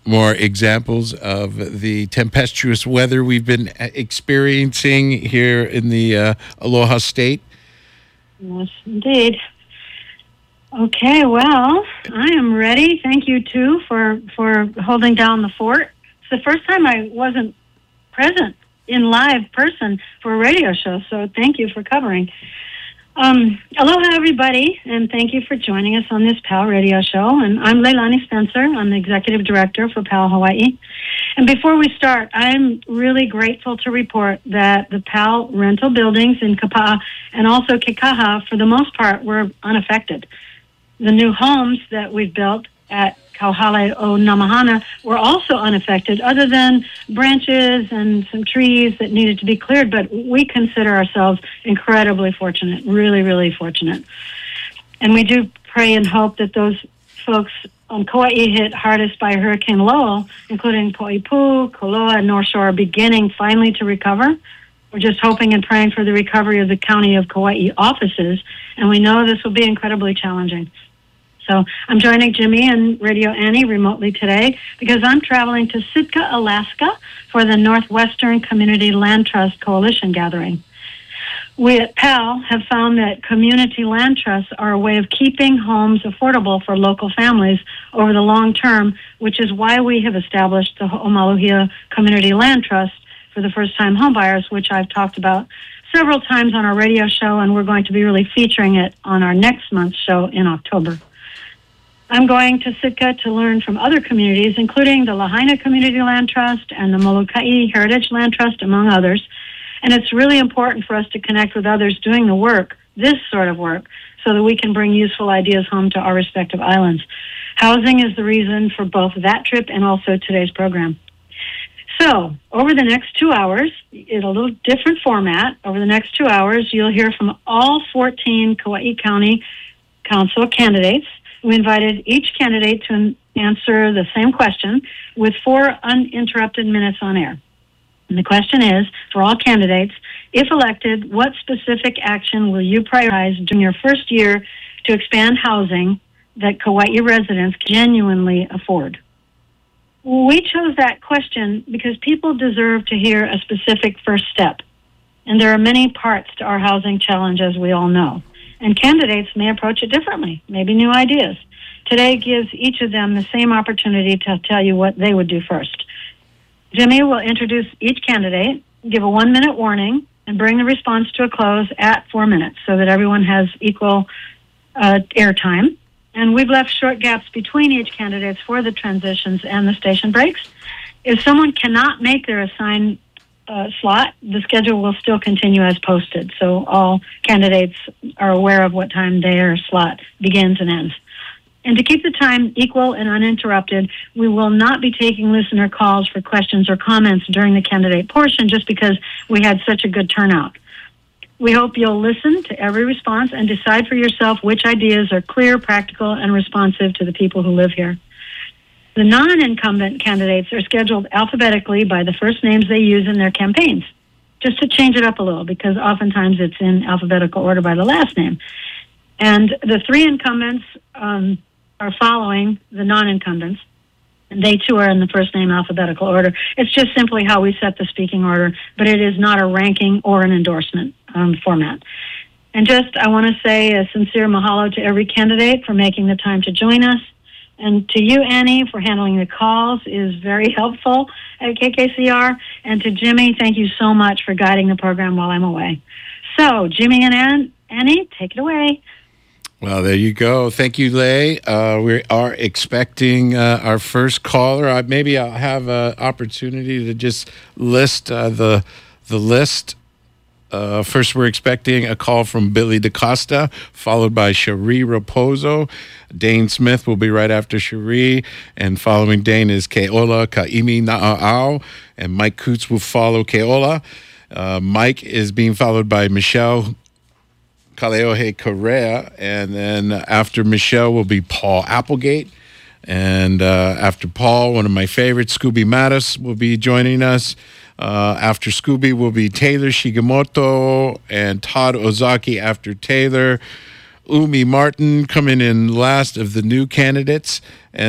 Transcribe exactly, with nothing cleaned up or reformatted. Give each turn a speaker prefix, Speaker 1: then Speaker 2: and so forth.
Speaker 1: more examples of the tempestuous weather we've been experiencing here in the uh, Aloha State?
Speaker 2: Yes, indeed. Okay, well, I am ready. Thank you, too, for, for holding down the fort. It's the first time I wasn't present in live person for a radio show, so thank you for covering. Um, aloha, everybody, and thank you for joining us on this P A L radio show. And I'm Leilani Spencer. I'm the executive director for P A L Hawaii. And before we start, I'm really grateful to report that the P A L rental buildings in Kapa'a and also Kekaha, for the most part, were unaffected. The new homes that we've built at Kauhale o Namahana were also unaffected, other than branches and some trees that needed to be cleared. But we consider ourselves incredibly fortunate, really, really fortunate. And we do pray and hope that those folks on Kauai hit hardest by Hurricane Lowell, including Poipu, Koloa, and North Shore, are beginning finally to recover. We're just hoping and praying for the recovery of the County of Kauai offices, and we know this will be incredibly challenging. So I'm joining Jimmy and Radio Annie remotely today because I'm traveling to Sitka, Alaska for the Northwestern Community Land Trust Coalition gathering. We at P A L have found that community land trusts are a way of keeping homes affordable for local families over the long term, which is why we have established the Ho'omaluhia Community Land Trust for the first-time homebuyers, which I've talked about several times on our radio show, and we're going to be really featuring it on our next month's show in October. I'm going to Sitka to learn from other communities, including the Lahaina Community Land Trust and the Molokai Heritage Land Trust, among others. And it's really important for us to connect with others doing the work, this sort of work, so that we can bring useful ideas home to our respective islands. Housing is the reason for both that trip and also today's program. So, over the next two hours, in a little different format, over the next two hours, you'll hear from all fourteen Kauai County Council candidates. We invited each candidate to answer the same question with four uninterrupted minutes on air. And the question is, for all candidates, if elected, what specific action will you prioritize during your first year to expand housing that Kauai residents genuinely afford? We chose that question because people deserve to hear a specific first step. And there are many parts to our housing challenge, as we all know. And candidates may approach it differently, maybe new ideas. Today gives each of them the same opportunity to tell you what they would do first. Jimmy will introduce each candidate, give a one-minute warning, and bring the response to a close at four minutes so that everyone has equal uh, airtime. And we've left short gaps between each candidate for the transitions and the station breaks. If someone cannot make their assigned Uh, slot, the schedule will still continue as posted, so all candidates are aware of what time their slot begins and ends. And to keep the time equal and uninterrupted, we will not be taking listener calls for questions or comments during the candidate portion just because we had such a good turnout. We hope you'll listen to every response and decide for yourself which ideas are clear, practical, and responsive to the people who live here. The non-incumbent candidates are scheduled alphabetically by the first names they use in their campaigns, just to change it up a little, because oftentimes it's in alphabetical order by the last name. And the three incumbents um, are following the non-incumbents, and they too are in the first name alphabetical order. It's just simply how we set the speaking order, but it is not a ranking or an endorsement um, format. And just, I want to say a sincere mahalo to every candidate for making the time to join us. And to you, Annie, for handling the calls is very helpful at K K C R. And to Jimmy, thank you so much for guiding the program while I'm away. So, Jimmy and Annie, take it away.
Speaker 1: Well, there you go. Thank you, Lay. Uh, we are expecting uh, our first caller. Uh, maybe I'll have an opportunity to just list uh, the the list. Uh, first, we're expecting a call from Billy DaCosta, followed by Cherie Raposo. Dane Smith will be right after Cherie, and following Dane is Keola Kaimi Na'au, and Mike Coots will follow Keola. Uh, Mike is being followed by Michelle Kaleohe Correa, and then after Michelle will be Paul Applegate. And uh, after Paul, one of my favorites, Scooby Mattis, will be joining us. Uh, after Scooby will be Taylor Shigemoto and Todd Ozaki after Taylor. Umi Martin coming in last of the new candidates. And